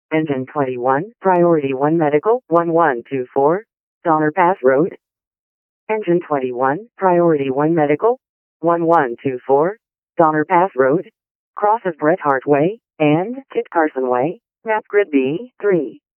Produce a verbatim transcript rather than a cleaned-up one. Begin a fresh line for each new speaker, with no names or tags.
Engine twenty-one, Priority one Medical, one one two four, Donner Pass Road. Engine twenty-one, Priority one Medical, one one two four, Donner Pass Road, cross of Bret Hart Way, and Kit Carson Way, map grid B three.